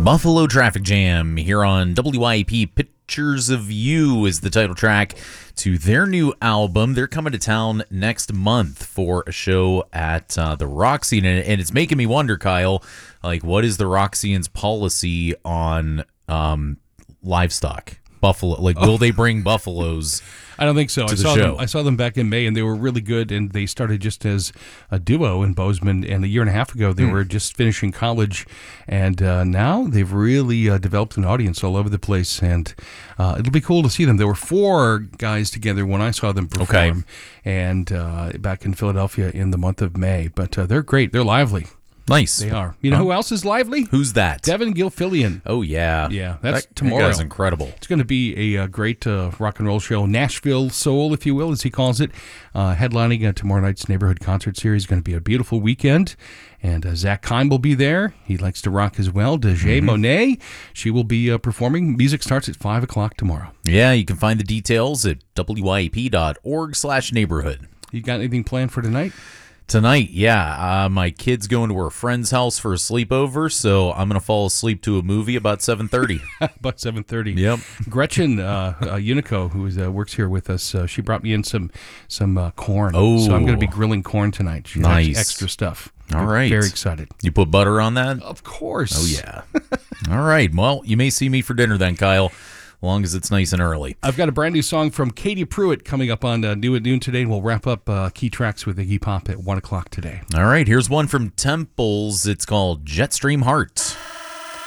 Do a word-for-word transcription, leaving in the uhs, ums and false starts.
Buffalo Traffic Jam here on W I A P. Pictures of You is the title track to their new album. They're coming to town next month for a show at uh, the Roxy, and, and it's making me wonder, Kyle, like, what is the Roxyans' policy on um, livestock? Buffalo, like, will oh. they bring buffaloes? I don't think so. To I the saw show. them. I saw them back in May, and they were really good. And they started just as a duo in Bozeman. And a year and a half ago, they mm. were just finishing college, and uh, now they've really uh, developed an audience all over the place. And uh, it'll be cool to see them. There were four guys together when I saw them perform, okay. and uh, back in Philadelphia in the month of May. But uh, they're great. They're lively. Nice. They are. You know huh? who else is lively? Who's that? Devin Gilfillian. Oh, yeah. Yeah, that's that, tomorrow. That guy's incredible. It's going to be a, a great uh, rock and roll show. Nashville Soul, if you will, as he calls it. Uh, headlining uh, tomorrow night's Neighborhood Concert Series. Going to be a beautiful weekend. And uh, Zach Kime will be there. He likes to rock as well. Deja mm-hmm. Monet, she will be uh, performing. Music starts at five o'clock tomorrow. Yeah, you can find the details at W I A P dot org slash neighborhood. You got anything planned for tonight? Tonight, yeah. Uh, my kid's going to her friend's house for a sleepover, so I'm going to fall asleep to a movie about seven thirty. About seven thirty. Yep. Gretchen uh, uh, Unico, who is, uh, works here with us, uh, she brought me in some some uh, corn. Oh. So I'm going to be grilling corn tonight. She nice. has extra stuff. All right. Very excited. You put butter on that? Of course. Oh, yeah. All right. Well, you may see me for dinner then, Kyle. As long as it's nice and early. I've got a brand new song from Katie Pruitt coming up on uh, New at Noon today, and we'll wrap up uh, Key Tracks with Iggy Pop at one o'clock today. All right, here's one from Temples. It's called Jetstream Heart.